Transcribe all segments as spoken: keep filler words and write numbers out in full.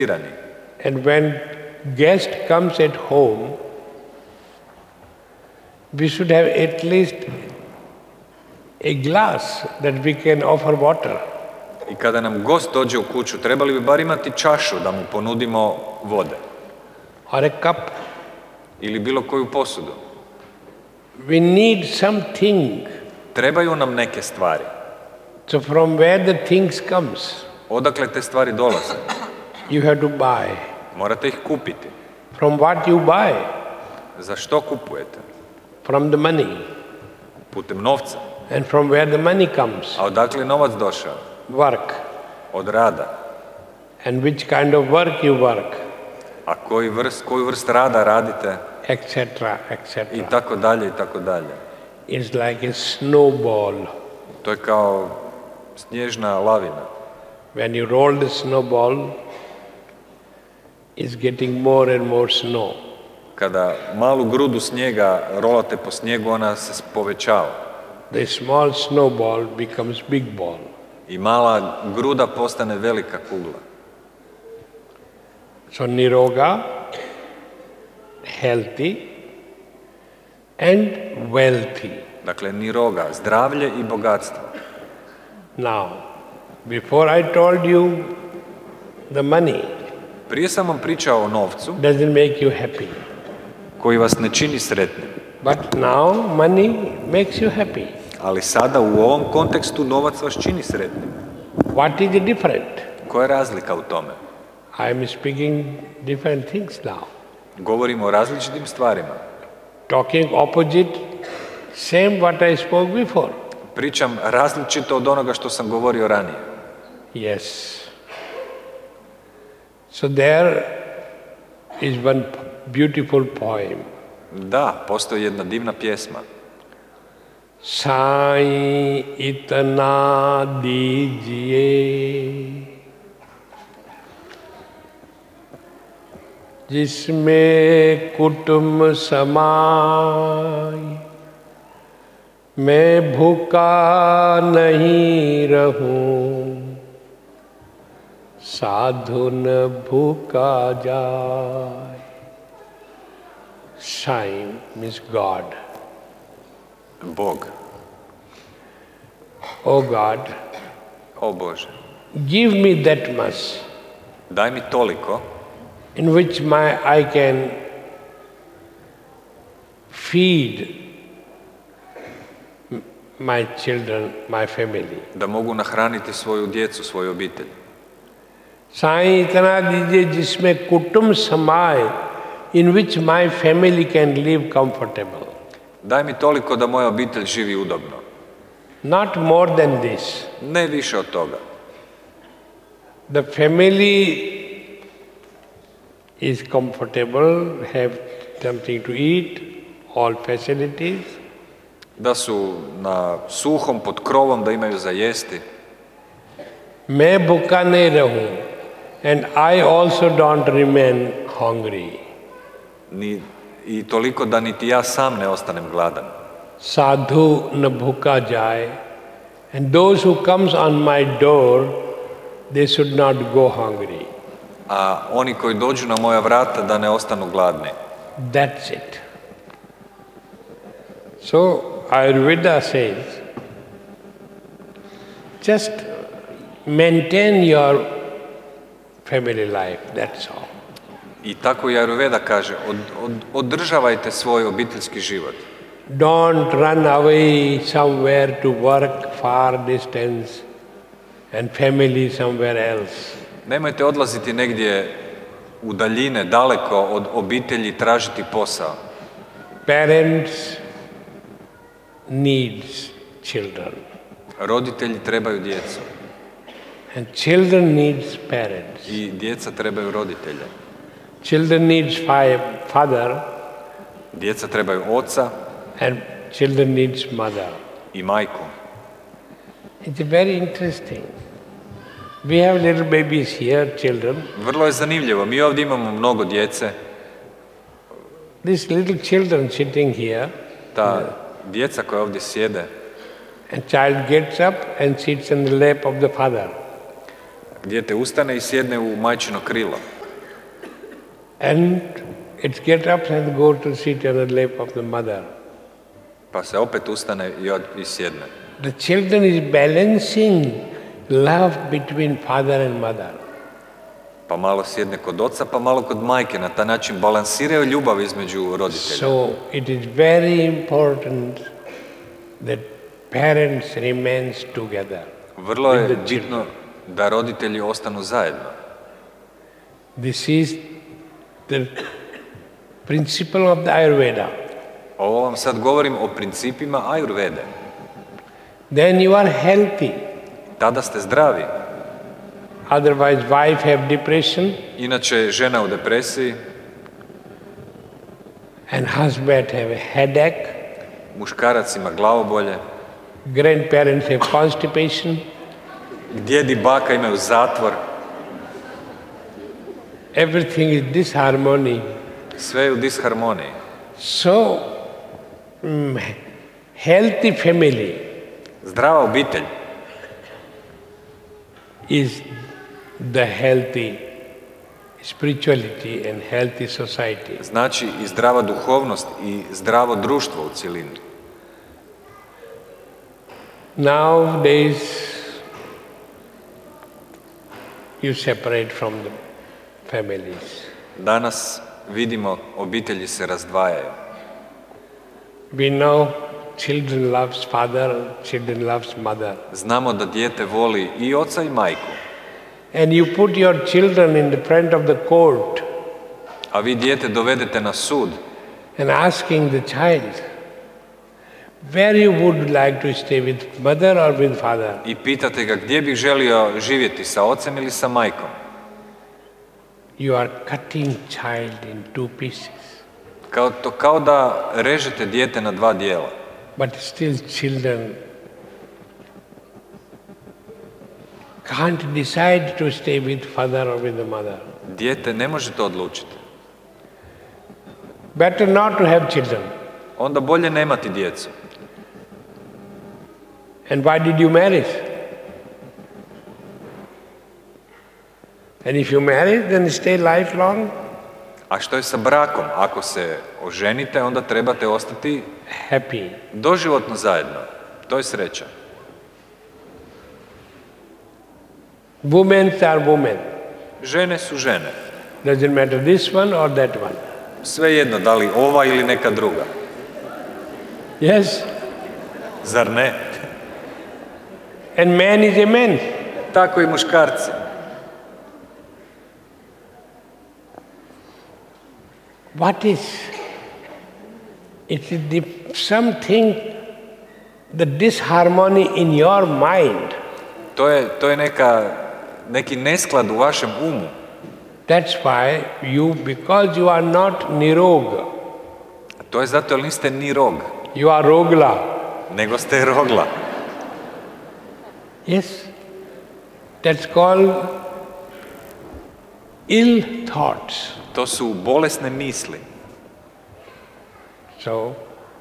And when guest comes at home, we should have at least a glass that we can offer water. I kada nam gost dođe u kuću, trebali bi bar imati čašu da mu ponudimo vode. Or a cup. Ili bilo koju posudu. We need something. Trebaju nam neke stvari. So from where the things comes? Odakle te stvari dolaze? You have to buy. Morate ih kupiti. From what you buy? Za što kupujete? From the money. Putem novca. And from where the money comes? A odakle je novac došao? Work. Od rada. And which kind of work you work? A koji vrst, koju vrst rada radite? Etc. etc. I tako dalje, i tako dalje. It's like a snowball. To je kao snježna lavina. When you roll the snowball, it's getting more and more snow. Kada malu grudu snijega rolate po snijegu, ona se povećava. The small snowball becomes big ball. I mala gruda postane velika kugla. So niroga, healthy and wealthy. Dakle, niroga, zdravlje i bogatstvo. Now, before I told you the money, prije sam vam pričao o novcu, doesn't make you happy. Koji vas ne čini sretnim. But now money makes you happy. Ali sada u ovom kontekstu novac vas čini sretnim. What is the different? Koja je razlika u tome? I am speaking different things now. Govorimo o različitim stvarima. Talking opposite, same what I spoke before. Pričam različito od onoga što sam govorio ranije. Yes. So there is one beautiful poem. Da, postoji jedna divna pjesma. Sai itna dijiye जिसमें कुटुम्ब समाए मैं भूखा नहीं रहूं साधु न भूखा जाए. Sai means God. Bog. Oh God, o Bože, give me that much daj mi toliko in which my I can feed my children, my family. Da mogu nahraniti svoju djecu, svoju obitelj. Sai इतना दीजिए जिसमें कुटुंब समाए, in which my family can live comfortable. Daj mi toliko da moja obitelj živi udobno. Not more than this. Ne više od toga. The family is comfortable, have something to eat, all facilities. Da su na suhom pod krovom, da imaju za jesti. मैं भूखा नहीं रहूं, and I also don't remain hungry. Ni, I toliko da niti ja sam ne ostanem gladan. Sadhu na bhuka jaye, and those who comes on my door, they should not go hungry. A oni koji dođu na moja vrata da ne ostanu gladni. That's it. So Ayurveda says, just maintain your family life, that's all. I tako i Ayurveda kaže, od, od, održavajte svoj obiteljski život. Don't run away somewhere to work far distance and family somewhere else. Nemojte odlaziti negdje u daljine, daleko od obitelji, tražiti posao. Parents needs children. Roditelji trebaju djecu. And children needs parents. I djeca trebaju roditelje. Children needs father. Djeca trebaju oca. And children needs mother. I majku. It's very interesting. We have little babies here, children. Vrlo je zanimljivo. Mi ovdje imamo mnogo djece. These little children sitting here. Ta djeca koja ovdje sjede. And child gets up and sits in the lap of the father. Dijete ustane i sjedne u majčino krilo. And it gets up and goes to sit on the lap of the mother. Pa se opet ustane i, od, i sjedne. The children is balancing love between father and mother. Pa malo sjedne kod oca, pa malo kod majke. Na taj način balansiraju ljubav između roditelja. So it is very important that parents remains together. Vrlo je bitno da roditelji ostanu zajedno. This is the principle of the Ayurveda. Ovo vam sad govorim o principima Ayurvede. Then you are healthy. Tada ste zdravi. Otherwise, wife have depression. Inače, žena u depresiji. And husband have a headache. Muškarac ima glavobolje. Grandparents have constipation. Djed i baka imaju zatvor. Everything is disharmony. Sve je u disharmoniji. So, mm, healthy family Zdrava obitelj is the healthy spirituality and healthy society. znači i zdrava duhovnost i zdravo društvo u cjelini. Nowadays, you separate from the families. Danas vidimo obitelji se razdvajaju. We know children loves father, children loves mother. Znamo da dijete voli i oca i majku. And you put your children in the front of the court A vi dijete dovedete na sud and asking the child, where you would like to stay, with mother or with father? i pitate ga gdje bih želio živjeti, sa ocem ili sa majkom. You are cutting child in two pieces. Kao, to, kao da režete dijete na dva dijela. But still children can't decide to stay with father or with the mother. Dijete ne može to odlučiti. Better not to have children. Onda bolje nemati djecu. And why did you marry? And if you marry, then stay lifelong. A što je sa brakom? Ako se oženite, onda trebate ostati Happy. doživotno zajedno. To je sreća. Women are women. Žene su žene. Doesn't matter this one or that one. Svejedno, da li ova ili neka druga. Yes? Zar ne? And man is a man. Tako i muškarci. What is? It is the, something, the disharmony in your mind. To je, to je neka, neki nesklad u vašem umu. That's why you, because you are not nirog, To je zato jer niste ni rog, you are rogla. nego ste rogla. Yes? That's called ill thoughts. To su bolesne misli. So,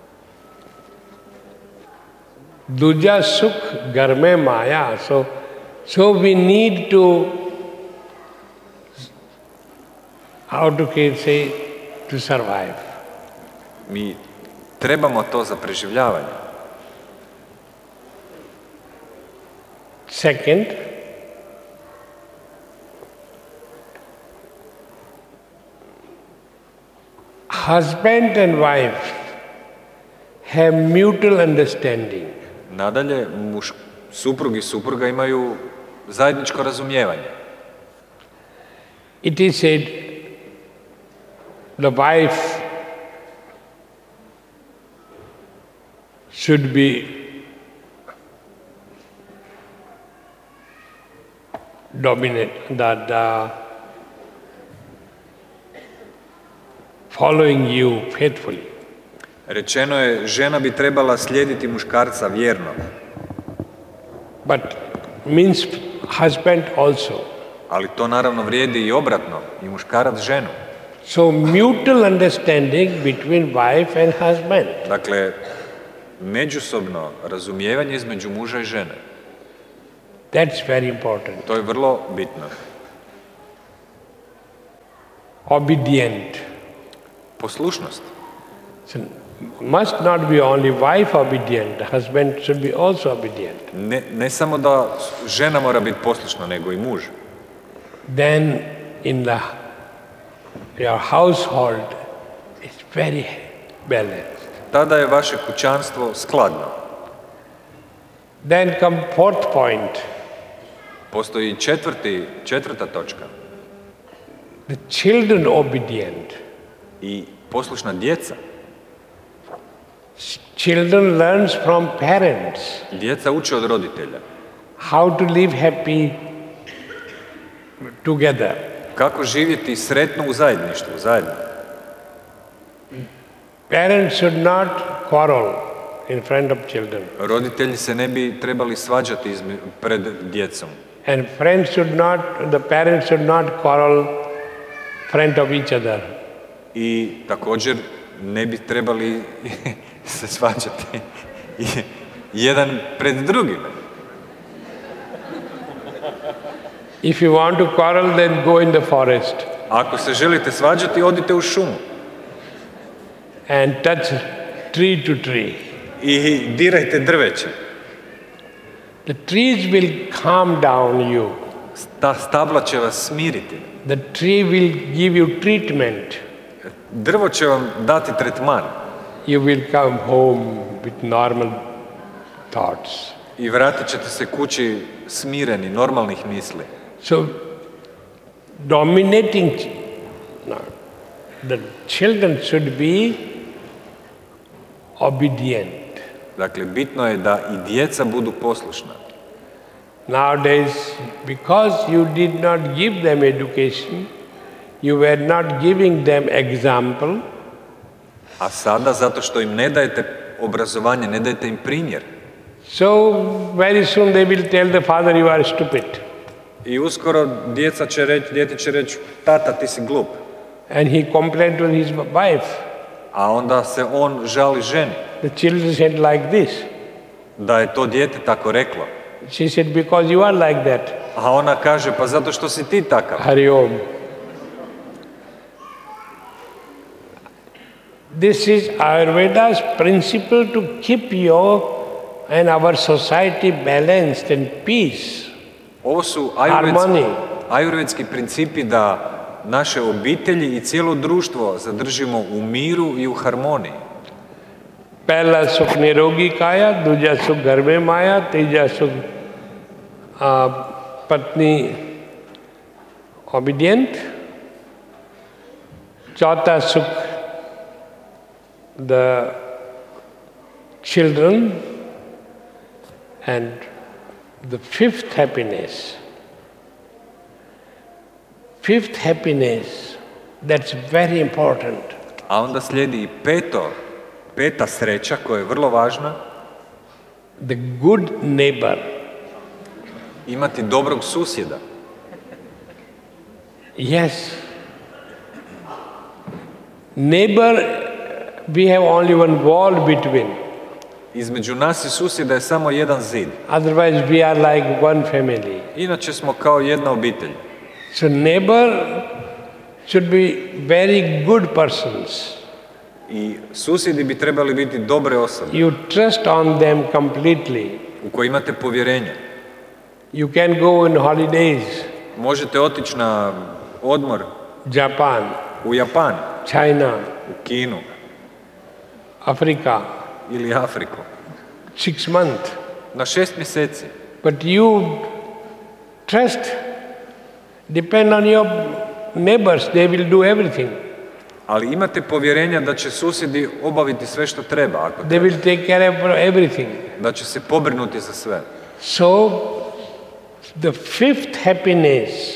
duja sukh garme maya. So, so we need to, how to say, to survive. Mi trebamo to za preživljavanje. Second, husband and wife have mutual understanding. Nadalje, muš, suprug i supruga imaju zajedničko razumijevanje. It is said, the wife should be dominant, that the following you faithfully. Rečeno je, žena bi trebala slijediti muškarca vjerno. But means husband also. Ali to naravno vrijedi i obratno, i muškarac ženu. So mutual understanding between wife and husband. Dakle, međusobno razumijevanje između muža i žene. That's very important. To je vrlo bitno. Obedient. Poslušnost. So, must not be only wife obedient, the husband should be also obedient. Ne, ne samo da žena mora biti poslušna, nego i muž. Then in the your household is very balanced. Tada je vaše kućanstvo skladno. Then come fourth point. Postoji četvrti, četvrta točka. The children obedient. I poslušna djeca. Children learns from parents. Djeca uče od roditelja. How to live happy together. Kako živjeti sretno u zajedništvu, zajedno. Parents should not quarrel in front of children. Roditelji se ne bi trebali svađati izme, pred djecom. And friends should not, the parents should not quarrel in front of each other. I također ne bi trebali se svađati jedan pred drugim. If you want to quarrel, then go in the forest. Ako se želite svađati, odite u šumu. And touch tree to tree. I dirajte drveće. The trees will calm down you. Ta stabla će vas smiriti. The tree will give you treatment. Drvo će vam dati tretman. You will come home with normal thoughts. I vratit ćete se kući smireni, normalnih misli. So, dominating, no, the children should be obedient. Dakle, bitno je da i djeca budu poslušna. Nowadays, because you did not give them education, you were not giving them example. A sada, zato što im ne dajete obrazovanje, ne dajete im primjer. So, very soon they will tell the father, you are stupid. I uskoro djeca će reći, dijete će reći, tata, ti si glup. And he complained to his wife. A onda se on žali ženi. The children said like this. Da je to dijete tako reklo. She said, because you are like that. A ona kaže, pa zato što si ti takav. Hari Om. This is Ayurveda's principle to keep your and our society balanced and peace. Ovo su ajurvedski, ajurvedski principi da naše obitelji i cijelo društvo zadržimo u miru i u harmoniji. Pehla sukh nirogi kaya, duja sukh ghar mein maya, tija sukh patni obedient, chautha sukh the children, and the fifth happiness. Fifth happiness, that's very important. A onda slijedi i peto, peta sreća koja je vrlo važna. The good neighbor. Imati dobrog susjeda. Yes. Neighbor, we have only one wall between. Između nas i susjeda je samo jedan zid. Otherwise we are like one family. Inače smo kao jedna obitelj. So neighbor should be very good persons. I susjedi bi trebali biti dobre osobe. You trust on them completely. U koje imate povjerenje. You can go on holidays. Možete otići na odmor. Japan. U Japan. China. U Kinu. Afrika. Ili Afriku. Six months. Na šest mjeseci. But you trust, depend on your neighbors, they will do everything. Ali imate povjerenja da će susjedi obaviti sve što treba. Ako they will take care of everything. Da će se pobrinuti za sve. So, the fifth happiness,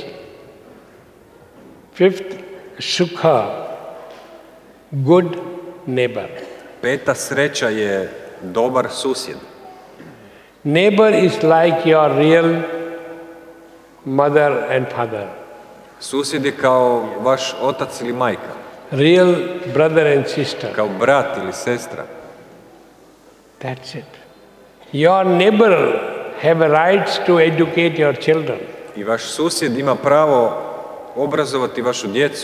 fifth sukha, good neighbor. Peta sreća je dobar susjed. Neighbor is like your real mother and father. Susjed je kao vaš otac ili majka. Real brother and sister. Kao brat ili sestra. That's it. Your neighbor have a right to educate your children. I vaš susjed ima pravo obrazovati vašu djecu.